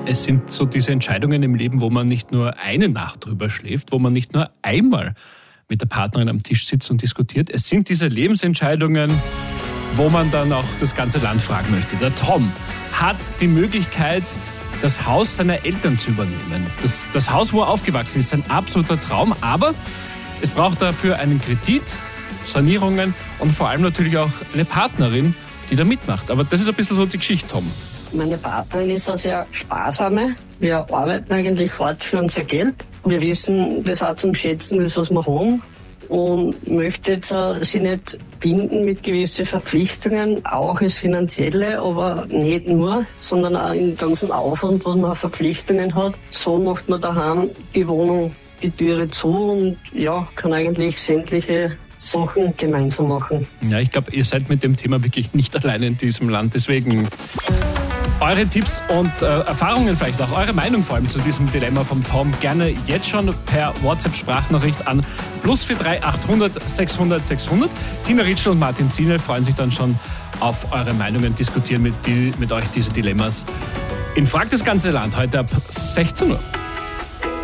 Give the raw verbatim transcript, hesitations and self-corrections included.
Es sind so diese Entscheidungen im Leben, wo man nicht nur eine Nacht drüber schläft, wo man nicht nur einmal mit der Partnerin am Tisch sitzt und diskutiert. Es sind diese Lebensentscheidungen, wo man dann auch das ganze Land fragen möchte. Der Tom hat die Möglichkeit, das Haus seiner Eltern zu übernehmen. Das, das Haus, wo er aufgewachsen ist, ist ein absoluter Traum, aber es braucht dafür einen Kredit, Sanierungen und vor allem natürlich auch eine Partnerin, die da mitmacht. Aber das ist ein bisschen so die Geschichte, Tom. Meine Partnerin ist eine sehr sparsame. Wir arbeiten eigentlich hart für unser Geld. Wir wissen, das auch zum Schätzen, das, was wir haben. Und möchte jetzt uh, sie nicht binden mit gewissen Verpflichtungen, auch das Finanzielle, aber nicht nur, sondern auch im ganzen Aufwand, was man Verpflichtungen hat. So macht man daheim die Wohnung, die Türe zu und ja, kann eigentlich sämtliche Sachen gemeinsam machen. Ja, ich glaube, ihr seid mit dem Thema wirklich nicht alleine in diesem Land. Deswegen eure Tipps und äh, Erfahrungen, vielleicht auch eure Meinung vor allem zu diesem Dilemma vom Tom, gerne jetzt schon per WhatsApp-Sprachnachricht an plus vier drei achthundert sechshundert sechshundert. Tina Ritschl und Martin Zienel freuen sich dann schon auf eure Meinungen, diskutieren mit, die, mit euch diese Dilemmas. In Frag das ganze Land heute ab sechzehn Uhr.